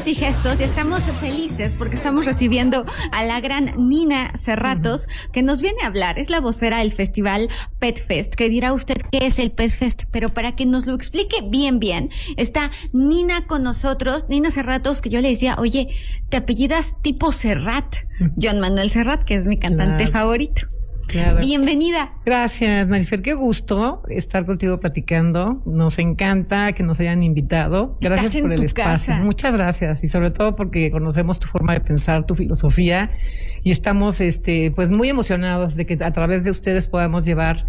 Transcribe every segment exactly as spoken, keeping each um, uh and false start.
y gestos, y estamos felices porque estamos recibiendo a la gran Nina Serratos, uh-huh. que nos viene a hablar. Es la vocera del festival Pet Fest, que dirá usted qué es el Pet Fest, pero para que nos lo explique bien, bien, está Nina con nosotros, Nina Serratos, que yo le decía, oye, te apellidas tipo Serrat, uh-huh. Joan Manuel Serrat, que es mi cantante claro. favorito. Claro. Bienvenida. Gracias, Marifer. Qué gusto estar contigo platicando. Nos encanta que nos hayan invitado. Gracias por el espacio. Casa. Muchas gracias. Y sobre todo porque conocemos tu forma de pensar, tu filosofía. Y estamos, este, pues muy emocionados de que a través de ustedes podamos llevar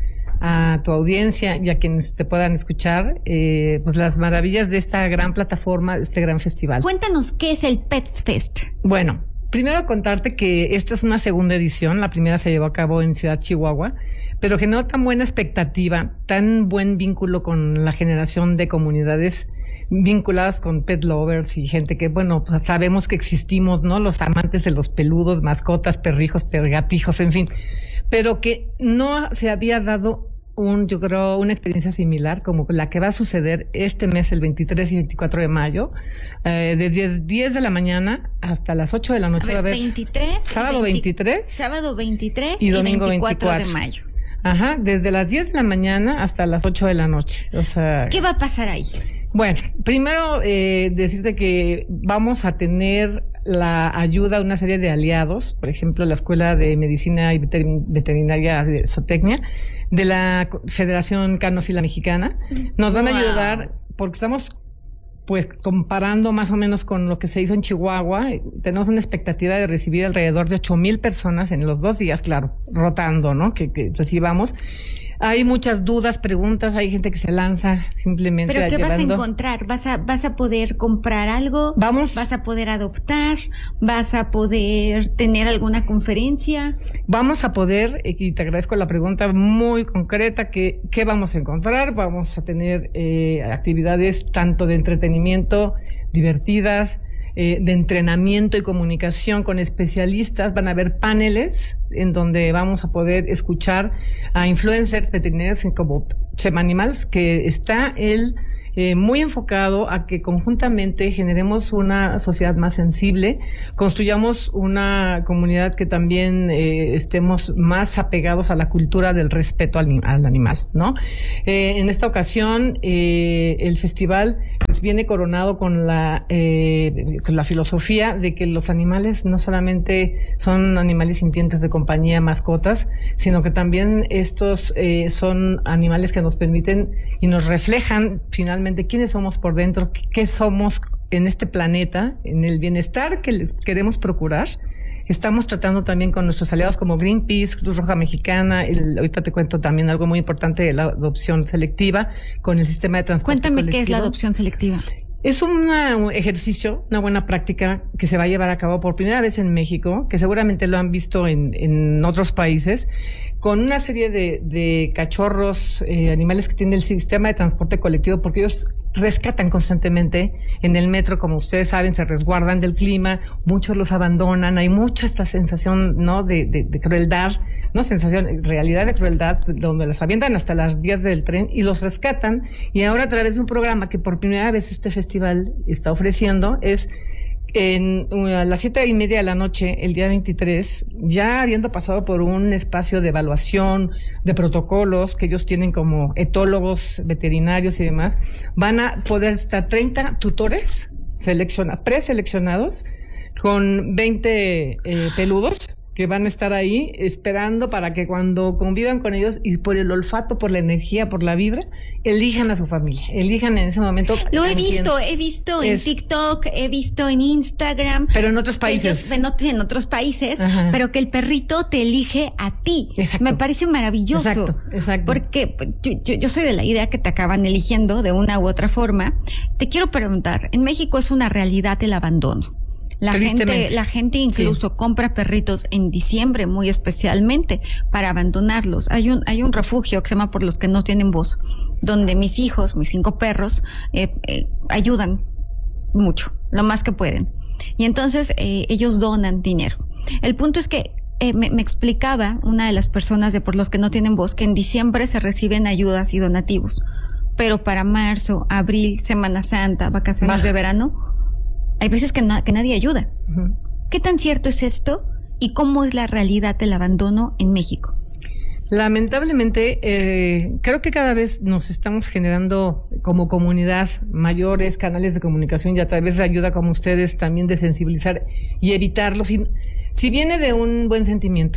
a tu audiencia y a quienes te puedan escuchar, eh, pues las maravillas de esta gran plataforma, de este gran festival. Cuéntanos qué es el Pet Fest. Bueno, primero contarte que esta es una segunda edición, la primera se llevó a cabo en Ciudad Chihuahua, pero generó tan buena expectativa, tan buen vínculo con la generación de comunidades vinculadas con pet lovers y gente que, bueno, pues sabemos que existimos, ¿no? Los amantes de los peludos, mascotas, perrijos, pergatijos, en fin, pero que no se había dado un, yo creo, una experiencia similar como la que va a suceder este mes, el veintitrés y veinticuatro de mayo, eh, de diez de la mañana hasta las ocho de la noche. A ver, va a haber veintitrés, sábado veinte, veintitrés, sábado veintitrés y domingo veinticuatro, veinticuatro de mayo. Ajá, desde las diez de la mañana hasta las ocho de la noche. O sea, ¿qué va a pasar ahí? Bueno, primero eh, decirte que vamos a tener la ayuda de una serie de aliados, por ejemplo, la Escuela de Medicina y Veterinaria de Zootecnia, de la Federación Canófila Mexicana. Nos van wow. a ayudar porque estamos pues comparando más o menos con lo que se hizo en Chihuahua. Tenemos una expectativa de recibir alrededor de ocho mil personas en los dos días, claro, rotando, ¿no? Que, que recibamos. Hay muchas dudas, preguntas, hay gente que se lanza simplemente. ¿Pero qué llevando... vas a encontrar? ¿Vas a, vas a poder comprar algo? Vamos. ¿Vas a poder adoptar? ¿Vas a poder tener alguna conferencia? Vamos a poder, y te agradezco la pregunta muy concreta, que ¿qué vamos a encontrar? Vamos a tener eh, actividades tanto de entretenimiento, divertidas, Eh, de entrenamiento y comunicación con especialistas. Van a haber paneles en donde vamos a poder escuchar a influencers veterinarios como Semanimals, que está él eh, muy enfocado a que conjuntamente generemos una sociedad más sensible, construyamos una comunidad que también eh, estemos más apegados a la cultura del respeto al, al animal, ¿no? Eh, en esta ocasión eh, el festival pues, viene coronado con la eh, con la filosofía de que los animales no solamente son animales sintientes de compañía, mascotas, sino que también estos eh, son animales que nos permiten y nos reflejan finalmente quiénes somos por dentro, qué somos en este planeta, en el bienestar que les queremos procurar. Estamos tratando también con nuestros aliados como Greenpeace, Cruz Roja Mexicana, el, ahorita te cuento también algo muy importante de la adopción selectiva, con el sistema de transporte Cuéntame colectivo. ¿Qué es la adopción selectiva? Es una, un ejercicio, una buena práctica que se va a llevar a cabo por primera vez en México, que seguramente lo han visto en, en otros países, con una serie de, de cachorros, eh, animales que tiene el sistema de transporte colectivo, porque ellos rescatan constantemente en el metro, como ustedes saben, se resguardan del clima, muchos los abandonan, hay mucha esta sensación, ¿no?, de, de, de crueldad, ¿no?, sensación, realidad de crueldad, donde los avientan hasta las vías del tren y los rescatan, y ahora a través de un programa que por primera vez este festival está ofreciendo, es en a las siete y media de la noche, el día veintitrés, ya habiendo pasado por un espacio de evaluación, de protocolos que ellos tienen como etólogos, veterinarios y demás, van a poder estar treinta tutores selecciona, preseleccionados con veinte eh, peludos que van a estar ahí esperando para que cuando convivan con ellos y por el olfato, por la energía, por la vibra, elijan a su familia, elijan en ese momento. Lo he visto, he visto en TikTok, he visto en Instagram. Pero en otros países. Ellos, en otros países, Ajá. pero que el perrito te elige a ti. Exacto. Me parece maravilloso. Exacto, exacto. Porque yo, yo, yo soy de la idea que te acaban eligiendo de una u otra forma. Te quiero preguntar, en México es una realidad el abandono. La gente, la gente incluso sí. compra perritos en diciembre, muy especialmente, para abandonarlos. Hay un, hay un refugio que se llama Por los que no tienen voz, donde mis hijos, mis cinco perros, eh, eh, ayudan mucho, lo más que pueden. Y entonces eh, ellos donan dinero. El punto es que eh, me, me explicaba una de las personas de Por los que no tienen voz que en diciembre se reciben ayudas y donativos, pero para marzo, abril, Semana Santa, vacaciones Baja. de verano, hay veces que, na- que nadie ayuda. Uh-huh. ¿Qué tan cierto es esto y cómo es la realidad del abandono en México? Lamentablemente, eh, creo que cada vez nos estamos generando como comunidad mayores canales de comunicación y a través de ayuda como ustedes también de sensibilizar y evitarlo. Si, si viene de un buen sentimiento,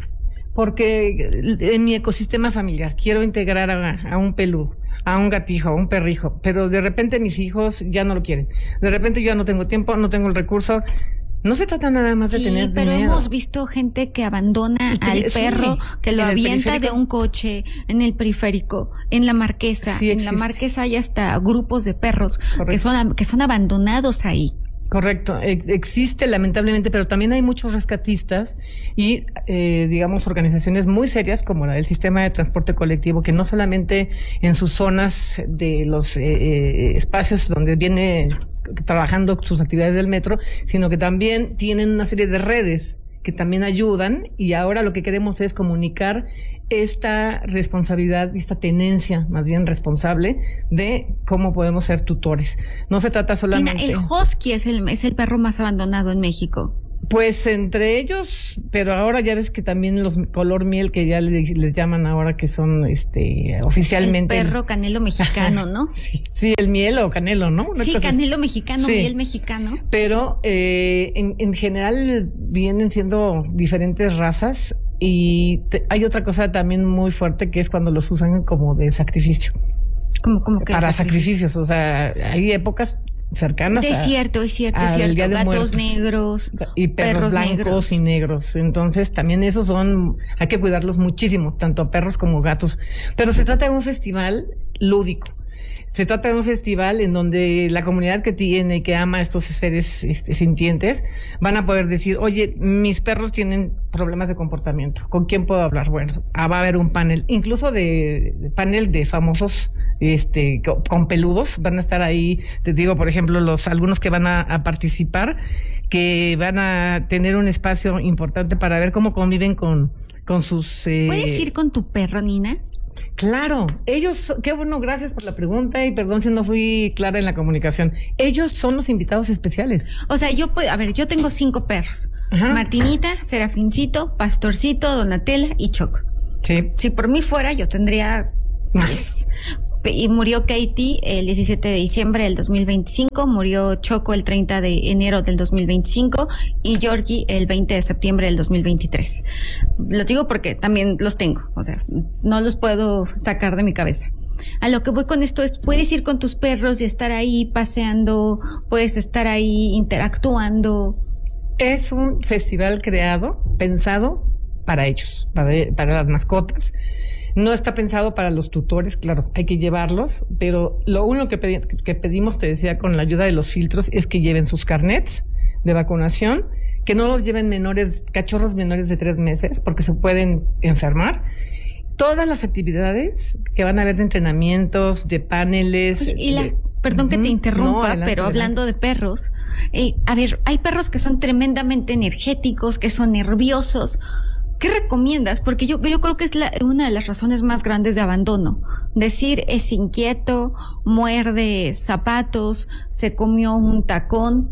porque en mi ecosistema familiar quiero integrar a, a un peludo, a un gatijo, a un perrijo, pero de repente mis hijos ya no lo quieren. De repente yo ya no tengo tiempo, no tengo el recurso. No se trata nada más de sí, tener pero dinero. Hemos visto gente que abandona te, al perro, sí, que lo avienta de un coche, en el periférico, en la Marquesa. Sí, en la Marquesa hay hasta grupos de perros que son, que son abandonados ahí. Correcto, existe lamentablemente, pero también hay muchos rescatistas y, eh, digamos, organizaciones muy serias como la del sistema de transporte colectivo, que no solamente en sus zonas de los eh, espacios donde viene trabajando sus actividades del metro, sino que también tienen una serie de redes que también ayudan, y ahora lo que queremos es comunicar esta responsabilidad, esta tenencia más bien responsable de cómo podemos ser tutores. No se trata solamente... Mira, el husky es el, es el perro más abandonado en México. Pues entre ellos, pero ahora ya ves que también los color miel, que ya les, les llaman ahora, que son este oficialmente... El perro canelo mexicano, ¿no? Sí, sí, el miel o canelo, ¿no? Una sí, canelo mexicano, sí. Miel mexicano. Pero eh, en, en general vienen siendo diferentes razas, y te, hay otra cosa también muy fuerte, que es cuando los usan como de sacrificio. ¿Cómo, cómo que para sacrificios? sacrificios, o sea, hay épocas cercanas. Es a, cierto, es cierto, es cierto. Gatos muertos, negros y perros, perros blancos negros. y negros. Entonces, también esos son, hay que cuidarlos muchísimo, tanto a perros como gatos. Pero se trata de un festival lúdico. Se trata de un festival en donde la comunidad que tiene y que ama a estos seres este, sintientes van a poder decir, oye, mis perros tienen problemas de comportamiento, ¿con quién puedo hablar? Bueno, ah, va a haber un panel, incluso de, de panel de famosos este con peludos, van a estar ahí, te digo, por ejemplo, los algunos que van a, a participar, que van a tener un espacio importante para ver cómo conviven con, con sus... Eh... ¿Puedes ir con tu perro, Nina? Claro, ellos, qué bueno, gracias por la pregunta y perdón si no fui clara en la comunicación. Ellos son los invitados especiales. O sea, yo puedo, a ver, yo tengo cinco perros. Ajá. Martinita, Serafincito, Pastorcito, Donatella y Choco. Sí. Si por mí fuera, yo tendría más. Y murió Katie el diecisiete de diciembre del dos mil veinticinco, murió Choco el treinta de enero del dos mil veinticinco y Georgie el veinte de septiembre del dos mil veintitrés. Lo digo porque también los tengo, o sea, no los puedo sacar de mi cabeza. A lo que voy con esto es, puedes ir con tus perros y estar ahí paseando, puedes estar ahí interactuando. Es un festival creado, pensado para ellos, para, para las mascotas. No está pensado para los tutores, claro, hay que llevarlos, pero lo único que, pedi- que pedimos, te decía, con la ayuda de los filtros, es que lleven sus carnets de vacunación, que no los lleven menores, cachorros menores de tres meses, porque se pueden enfermar. Todas las actividades que van a haber de entrenamientos, de paneles... Oye, y la... de, Perdón que te interrumpa, no, adelante, pero hablando adelante. de perros, eh, a ver, hay perros que son tremendamente energéticos, que son nerviosos. ¿Qué recomiendas? Porque yo, yo creo que es la, una de las razones más grandes de abandono. Decir es inquieto, muerde zapatos, se comió un tacón.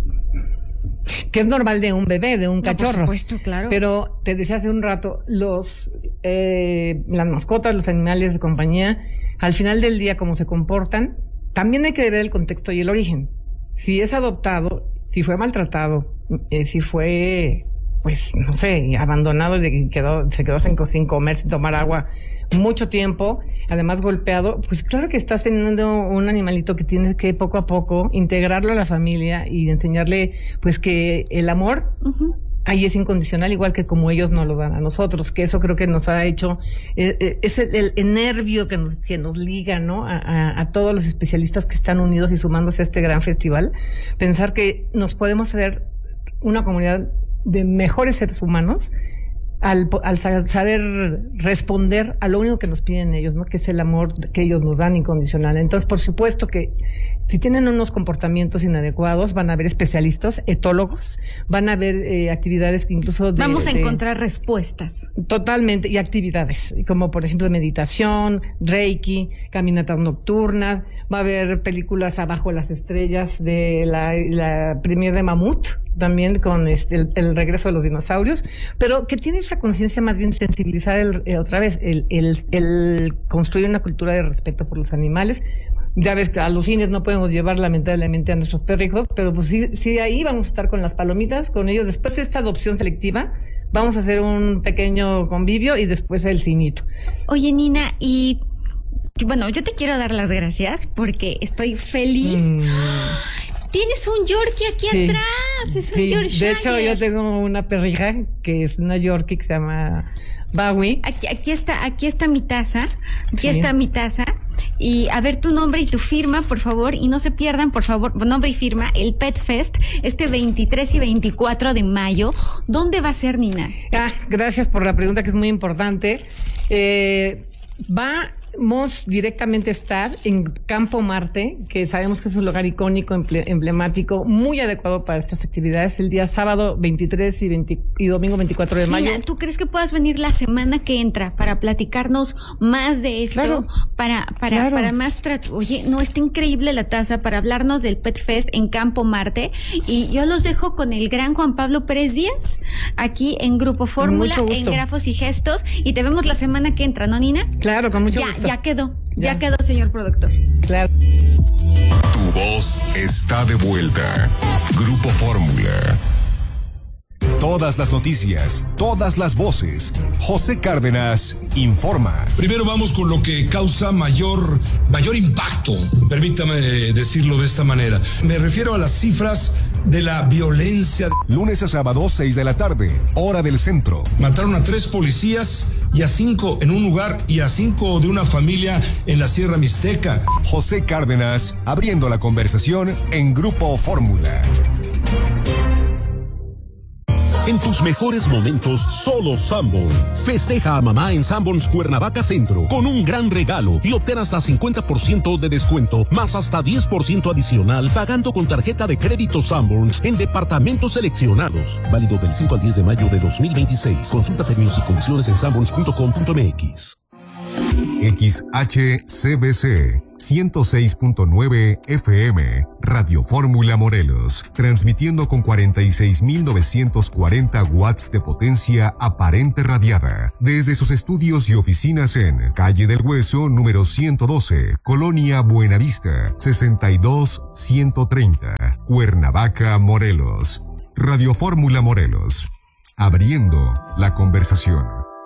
Que es normal de un bebé, de un no, cachorro. Por supuesto, claro. Pero te decía hace un rato, los eh, las mascotas, los animales de compañía, al final del día, cómo se comportan, también hay que ver el contexto y el origen. Si es adoptado, si fue maltratado, eh, si fue... pues, no sé, abandonado, de que quedó, se quedó sin, sin comer, sin tomar agua mucho tiempo, además golpeado, pues claro que estás teniendo un animalito que tienes que poco a poco integrarlo a la familia y enseñarle, pues, que el amor uh-huh. ahí es incondicional, igual que como ellos nos lo dan a nosotros, que eso creo que nos ha hecho, eh, eh, es el, el, el nervio que nos, que nos liga, ¿no? A, a, a todos los especialistas que están unidos y sumándose a este gran festival, pensar que nos podemos hacer una comunidad de mejores seres humanos al, al saber responder a lo único que nos piden ellos, ¿no? Que es el amor que ellos nos dan incondicional. Entonces, por supuesto que si tienen unos comportamientos inadecuados, van a haber especialistas, etólogos, van a haber eh, actividades que incluso... De, Vamos a de, encontrar respuestas. Totalmente, y actividades, como por ejemplo meditación, reiki, caminatas nocturnas, va a haber películas Abajo las estrellas de la, la premier de Mamut, también con este, el, el regreso de los dinosaurios, pero que tiene esa conciencia más bien sensibilizar el, eh, otra vez, el, el, el construir una cultura de respeto por los animales. Ya ves que a los cines no podemos llevar lamentablemente a nuestros perrijos, pero pues sí, sí ahí vamos a estar con las palomitas, con ellos. Después de esta adopción selectiva, vamos a hacer un pequeño convivio y después el cinito. Oye, Nina, y bueno, yo te quiero dar las gracias porque estoy feliz. Mm. Tienes un Yorkie aquí sí, atrás, es sí. un Yorkshire. De hecho, yo tengo una perrija que es una Yorkie que se llama Bowie. Aquí, aquí está, aquí está mi taza, aquí sí. está mi taza. Y a ver tu nombre y tu firma, por favor, y no se pierdan, por favor, nombre y firma, el Pet Fest, este veintitrés y veinticuatro de mayo. ¿Dónde va a ser, Nina? Ah, gracias por la pregunta, que es muy importante. Eh, va... Vamos directamente a estar en Campo Marte, que sabemos que es un lugar icónico, emblemático, muy adecuado para estas actividades, el día sábado veintitrés y, veinte, y domingo veinticuatro de mayo. Mira, ¿tú crees que puedas venir la semana que entra para platicarnos más de esto? Claro, para para claro. para más trato. Oye, no, está increíble la taza para hablarnos del Pet Fest en Campo Marte. Y yo los dejo con el gran Juan Pablo Pérez Díaz, aquí en Grupo Fórmula, en Grafos y Gestos. Y te vemos la semana que entra, ¿no, Nina? Claro, con mucho ya, gusto. Ya quedó, ya. ya quedó, señor productor. Claro. Tu voz está de vuelta. Grupo Fórmula. Todas las noticias, todas las voces. José Cárdenas informa. Primero vamos con lo que causa mayor, mayor impacto, permítame decirlo de esta manera. Me refiero a las cifras de la violencia. Lunes a sábado, seis de la tarde, hora del centro. Mataron a tres policías y a cinco en un lugar y a cinco de una familia en la Sierra Mixteca. José Cárdenas abriendo la conversación en Grupo Fórmula. En tus mejores momentos, solo Sanborns. Festeja a mamá en Sanborns Cuernavaca Centro con un gran regalo y obtén hasta cincuenta por ciento de descuento más hasta diez por ciento adicional pagando con tarjeta de crédito Sanborns en departamentos seleccionados. Válido del cinco al diez de mayo de dos mil veintiséis. Consulta términos y condiciones en sanborns punto com punto m x. X H C B C ciento seis punto nueve F M, Radio Fórmula Morelos, transmitiendo con cuarenta y seis mil novecientos cuarenta watts de potencia aparente radiada, desde sus estudios y oficinas en Calle del Hueso, número ciento doce, Colonia Buenavista, sesenta y dos ciento treinta, Cuernavaca, Morelos. Radio Fórmula Morelos, abriendo la conversación.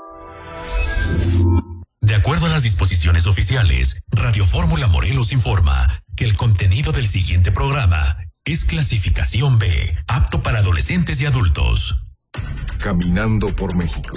De acuerdo a las disposiciones oficiales, Radio Fórmula Morelos informa que el contenido del siguiente programa es clasificación B, apto para adolescentes y adultos. Caminando por México.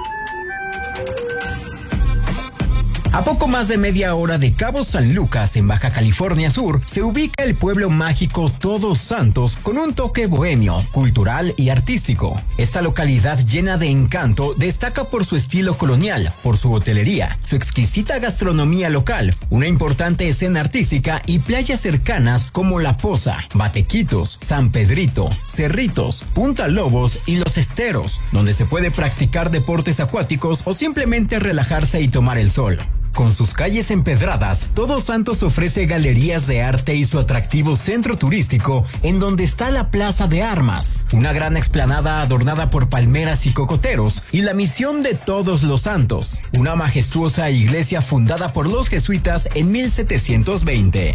A poco más de media hora de Cabo San Lucas, en Baja California Sur, se ubica el pueblo mágico Todos Santos con un toque bohemio, cultural y artístico. Esta localidad llena de encanto destaca por su estilo colonial, por su hotelería, su exquisita gastronomía local, una importante escena artística y playas cercanas como La Poza, Batequitos, San Pedrito, Cerritos, Punta Lobos y Los Esteros, donde se puede practicar deportes acuáticos o simplemente relajarse y tomar el sol. Con sus calles empedradas, Todos Santos ofrece galerías de arte y su atractivo centro turístico, en donde está la Plaza de Armas, una gran explanada adornada por palmeras y cocoteros, y la Misión de Todos los Santos, una majestuosa iglesia fundada por los jesuitas en mil setecientos veinte.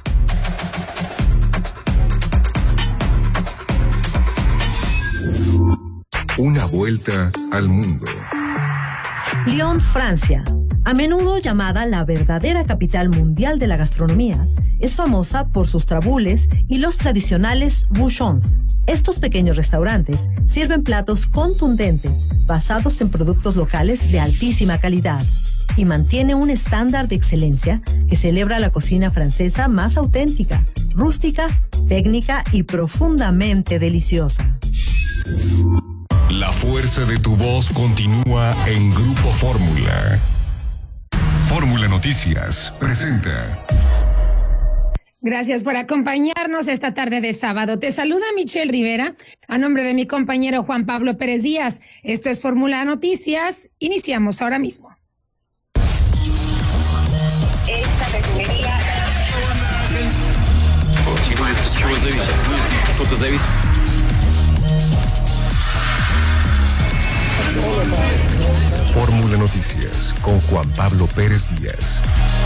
Una vuelta al mundo. Lyon, Francia, a menudo llamada la verdadera capital mundial de la gastronomía, es famosa por sus trabules y los tradicionales bouchons. Estos pequeños restaurantes sirven platos contundentes, basados en productos locales de altísima calidad, y mantiene un estándar de excelencia que celebra la cocina francesa más auténtica, rústica, técnica y profundamente deliciosa. La fuerza de tu voz continúa en Grupo Fórmula. Fórmula Noticias presenta. Gracias por acompañarnos esta tarde de sábado. Te saluda Michelle Rivera a nombre de mi compañero Juan Pablo Pérez Díaz. Esto es Fórmula Noticias. Iniciamos ahora mismo. Esta refinería... Fórmula Noticias con Juan Pablo Pérez Díaz.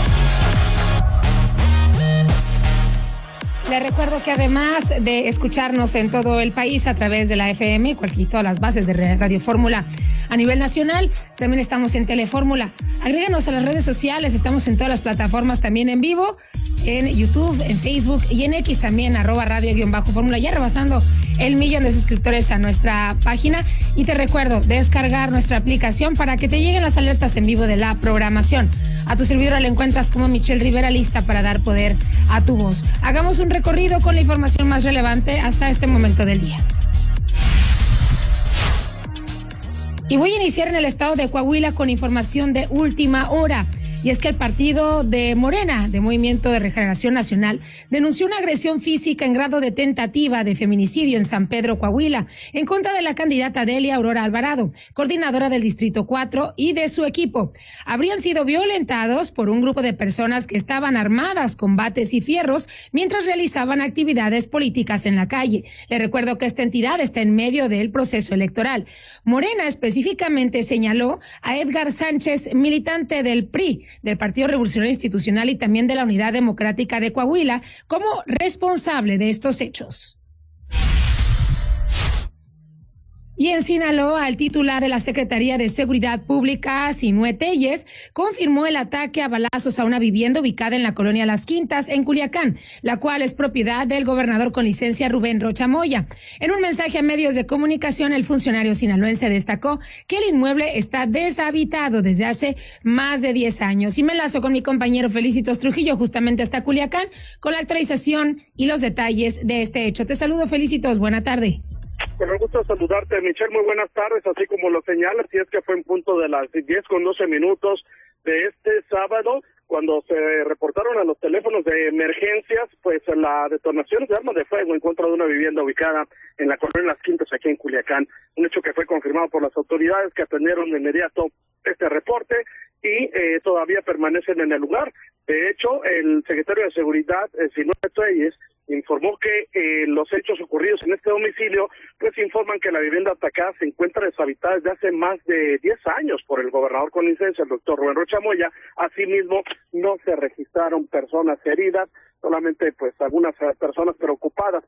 Les recuerdo que además de escucharnos en todo el país a través de la F M, cualquier todas las bases de Radio Fórmula a nivel nacional, también estamos en Telefórmula. Agréganos a las redes sociales, estamos en todas las plataformas también en vivo, en YouTube, en Facebook y en X también, arroba radio-fórmula, ya rebasando el millón de suscriptores a nuestra página. Y te recuerdo, descargar nuestra aplicación para que te lleguen las alertas en vivo de la programación. A tu servidora le encuentras como Michelle Rivera, lista para dar poder a tu voz. Hagamos un recorrido con la información más relevante hasta este momento del día. Y voy a iniciar en el estado de Coahuila con información de última hora. Y es que el partido de Morena, de Movimiento de Regeneración Nacional, denunció una agresión física en grado de tentativa de feminicidio en San Pedro, Coahuila, en contra de la candidata Delia Aurora Alvarado, coordinadora del Distrito cuatro, y de su equipo. Habrían sido violentados por un grupo de personas que estaban armadas con bates y fierros mientras realizaban actividades políticas en la calle. Le recuerdo que esta entidad está en medio del proceso electoral. Morena específicamente señaló a Edgar Sánchez, militante del P R I, del Partido Revolucionario Institucional y también de la Unidad Democrática de Coahuila, como responsable de estos hechos. Y en Sinaloa, el titular de la Secretaría de Seguridad Pública, Sinue Telles, confirmó el ataque a balazos a una vivienda ubicada en la colonia Las Quintas, en Culiacán, la cual es propiedad del gobernador con licencia Rubén Rocha Moya. En un mensaje a medios de comunicación, el funcionario sinaloense destacó que el inmueble está deshabitado desde hace más de diez años. Y me enlazo con mi compañero Felicitos Trujillo, justamente hasta Culiacán, con la actualización y los detalles de este hecho. Te saludo, Felicitos. Buena tarde. Con el gusto de saludarte, Michelle, muy buenas tardes, así como lo señalas, y es que fue en punto de las diez con doce minutos de este sábado, cuando se reportaron a los teléfonos de emergencias, pues la detonación de armas de fuego en contra de una vivienda ubicada en la colonia Las Quintas, aquí en Culiacán, un hecho que fue confirmado por las autoridades que atendieron de inmediato este reporte y eh, todavía permanecen en el lugar. De hecho, el secretario de Seguridad, eh, Sinue Telles, informó que eh, los hechos ocurridos en este domicilio, pues informan que la vivienda atacada se encuentra deshabitada desde hace más de diez años por el gobernador con licencia, el doctor Rubén Rocha Moya. Asimismo, no se registraron personas heridas, solamente pues algunas personas preocupadas